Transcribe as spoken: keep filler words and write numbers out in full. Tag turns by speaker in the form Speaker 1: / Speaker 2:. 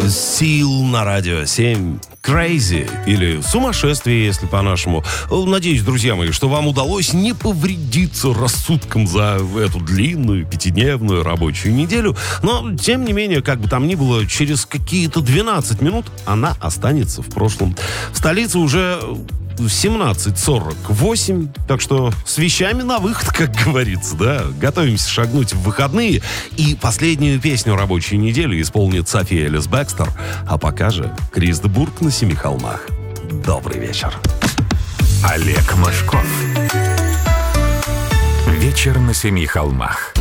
Speaker 1: Сил на радио семь. Crazy или сумасшествие, если по-нашему. Надеюсь, друзья мои, что вам удалось не повредиться рассудком за эту длинную пятидневную рабочую неделю. Но, тем не менее, как бы там ни было, через какие-то двенадцать минут она останется в прошлом. В столице уже семнадцать сорок восемь, так что с вещами на выход, как говорится, да. Готовимся шагнуть в выходные. И последнюю песню рабочей недели исполнит София Элис Бекстер. А пока же Крис де Бургh на Семи холмах. Добрый вечер.
Speaker 2: Олег Мошков. Вечер на Семи холмах.